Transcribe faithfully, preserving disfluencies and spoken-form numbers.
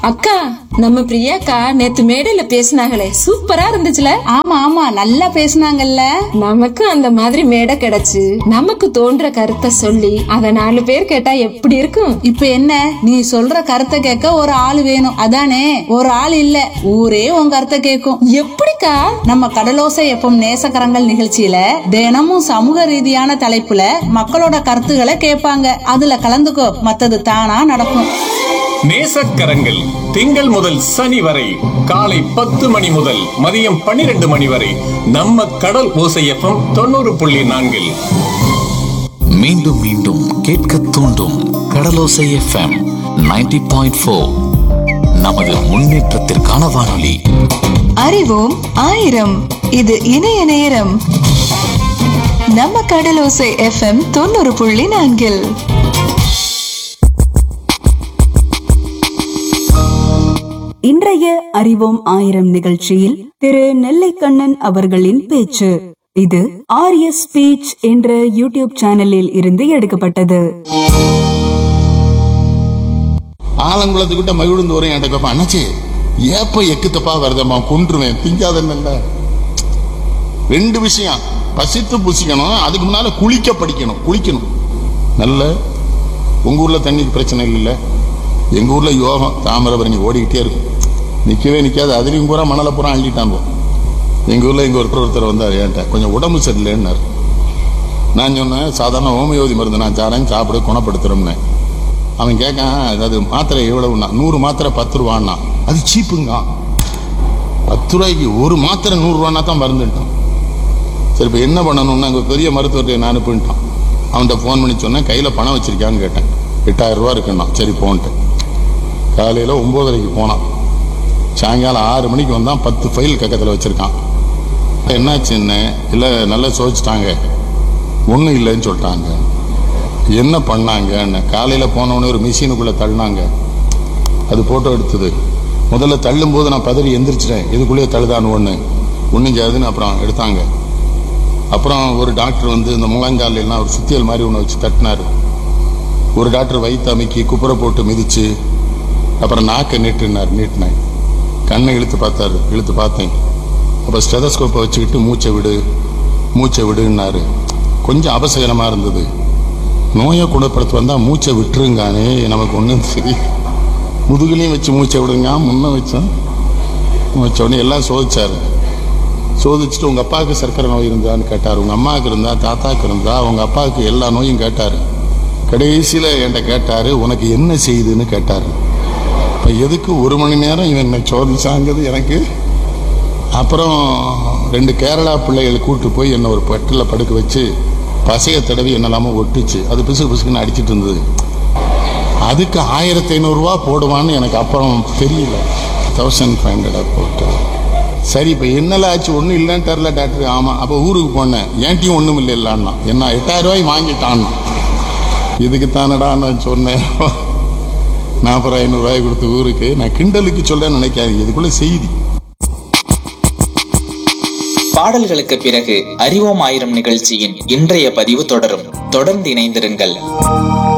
அக்கா, நம்ம பிரியாக்கா நேத்து மேடையில பேசினாங்களே, சூப்பரா இருந்துச்சுல. ஆமா ஆமா, நல்லா பேசினாங்கல்ல. நமக்கு அந்த மாதிரி மேடை கிடைச்சு நமக்கு தோன்ற கருத்தை சொல்லி அத நாலு பேர் கேட்டா எப்படி இருக்கும்? இப்ப என்ன, நீ சொல்ற கருத்தை கேட்க ஒரு ஆள் வேணும், அதானே? ஒரு ஆள் இல்ல, ஊரே உன் கருத்தை கேட்கும். எப்படிக்கா? நம்ம கடலோசை எப்பம் நேசக்கரங்கள் நிகழ்ச்சியில தினமும் சமூக ரீதியான தலைப்புல மக்களோட கருத்துக்களை கேட்பாங்க. அதுல கலந்துக்கோ, மத்தது தானா நடக்கும். நேசக்கரங்கள் திங்கள் முதல் சனி வரை காலை பத்து மணி முதல் மதியம் பன்னிரண்டு மணி வரை நம்ம கடல் ஓசை எஃப்எம் தொண்ணூறு புள்ளி நான்கில். மீண்டும் மீண்டும் கேட்க தூண்டும் கடலோசை எஃப்எம் நைன்டி பாயிண்ட் ஃபோர். நமது முன்னேற்றத்திற்கான வானொலி. அறிவோம் ஆயிரம், இது இணைய நேரம். நம்ம கடலோசை எஃப்எம் தொண்ணூறு புள்ளி நான்கில். இன்றைய அறிவோம் ஆயிரம் நிகழ்ச்சியில் திரு நெல்லைக்கண்ணன் அவர்களின் பேச்சு. இது ஆர்ய ஸ்பீச் என்ற யூடியூப் சேனலில் இருந்து எடுக்கப்பட்டது. ஆலங்குளத்துக்கிட்ட மகிழ்ந்து வரும் என்கிட்ட கேப்பா, அண்ணாச்சி ஏப்ப எக்கு தப்பா வருதம்மா, கொன்றுவேன் திங்காதல்ல. ரெண்டு விஷயம், பசித்து புசிக்கணும், அதுக்கு முன்னால குளிக்க படிக்கணும். குளிக்கணும் நல்ல. உங்க ஊர்ல தண்ணிக்கு பிரச்சனை இல்லைல்ல, எங்க ஊர்ல யோகம் தாமிரபரணி ஓடிக்கிட்டே இருக்கும், நிக்கவே நிக்காது. அதுலயும் பூரா மணலை பூரா அள்ளிட்டான். எங்க ஊர்ல எங்க ஒருத்தர் ஒருத்தர் வந்தார், என்கிட்ட கொஞ்சம் உடம்பு சரியில்லைன்னாரு. நான் சொன்னேன், சாதாரண ஹோமியோபதி மருந்து நான் சாரேன், சாப்பிட குணப்படுத்துறோம்னு. அவன் கேட்கான், அதாவது மாத்திரை எவ்வளவுனா, நூறு மாத்திரை பத்து ரூபான்னா. அது சீப்புங்க, பத்து ரூபாய்க்கு ஒரு மாத்திரை நூறு ரூபான்னா தான் மருந்துட்டான். சரி இப்போ என்ன பண்ணணும்னா அங்கே பெரிய மருத்துவர்கிட்ட நான் அனுப்பிட்டான். அவன்கிட்ட ஃபோன் பண்ணி சொன்னேன், கையில் பணம் வச்சிருக்கான்னு கேட்டேன். எட்டாயிரம் ரூபா இருக்குன்னா. சரி போன்ட்டு காலையில் ஒம்போதரைக்கு போனான், சாயங்காலம் ஆறு மணிக்கு வந்தான். பத்து ஃபைல் கக்கத்தில் வச்சுருக்கான். என்னாச்சுன்னு இல்லை, நல்லா சோதிச்சிட்டாங்க, ஒன்றும் இல்லைன்னு சொல்லிட்டாங்க. என்ன பண்ணாங்கன்னு காலையில் போனவொடனே ஒரு மிஷினுக்குள்ளே தள்ளினாங்க. அது ஃபோட்டோ எடுத்தது. முதல்ல தள்ளும் போது நான் பதறி எந்திரிச்சிட்டேன், இதுக்குள்ளேயே தள்ளுதான்னு ஒன்று ஒன்றும் செய்யாதுன்னு. அப்புறம் எடுத்தாங்க. அப்புறம் ஒரு டாக்டர் வந்து இந்த முழங்கால் எல்லாம் ஒரு சுத்தியல் மாதிரி ஒன்று வச்சு தட்டினார். ஒரு டாக்டர் வயிற்று அமைக்கி குப்புரை போட்டு மிதிச்சு, அப்புறம் நாக்கை நீட்டுனார். நீட்டினேன், கண்ணை இழுத்து பார்த்தாரு, இழுத்து பார்த்தேன். அப்போ ஸ்டெதஸ்கோப்பை வச்சுக்கிட்டு மூச்சை விடு மூச்சை விடுன்னாரு. கொஞ்சம் அபசகனமாக இருந்தது. நோயை குணப்படுத்த வந்தால் மூச்சை விட்டுருங்கானே, நமக்கு ஒன்றும் சரி. முதுகுலையும் வச்சு மூச்சை விடுங்க, முன்ன வச்சோம் வச்ச உடனே எல்லாம் சோதிச்சாரு. சோதிச்சுட்டு உங்கள் அப்பாவுக்கு சர்க்கரை நோய் இருந்தான்னு கேட்டார், உங்கள் அம்மாவுக்கு இருந்தா, தாத்தாவுக்கு இருந்தா, உங்கள் அப்பாவுக்கு எல்லா நோயும் கேட்டார். கடைசியில் என்கிட்ட கேட்டார், உனக்கு என்ன செய்யுதுன்னு கேட்டார். இப்போ எதுக்கு ஒரு மணி நேரம் இவன் என்னை சோதிச்சாங்கிறது எனக்கு. அப்புறம் ரெண்டு கேரளா பிள்ளைகளை கூப்பிட்டு போய் என்னை ஒரு பட்டில் படுக்க வச்சு பசையை தடவி என்னெல்லாமோ ஒட்டுச்சு. அது பிசுக்கு பிசுக்குன்னு அடிச்சிட்டு இருந்தது. அதுக்கு ஆயிரத்தி ஐநூறுரூவா போடுவான்னு எனக்கு அப்புறம் தெரியல. தௌசண்ட் ஃபைவ் ஹண்ட்ரடாக போட்டு. சரி இப்போ என்னெல்லாம் ஆச்சு, ஒன்றும் இல்லைன்னு தெரில டாக்டர். ஆமாம். அப்போ ஊருக்கு போனேன், ஏன்ட்டியும் ஒன்றும் இல்லை இல்லான்னா. என்ன எட்டாயிரம் ரூபாய் வாங்கிட்டான்னா. இதுக்கு தானடா நான் சொன்னேன், நாற்பது ஐநூறுரூவாய் கொடுத்து ஊருக்கு. நான் கிண்டலுக்கு சொல்ல நினைக்காது, இதுக்குள்ள செய்தி. பாடல்களுக்கு பிறகு அறிவோம் ஆயிரம் நிகழ்ச்சியின் இன்றைய பதிவு தொடரும். தொடர்ந்து இணைந்திருங்கள்.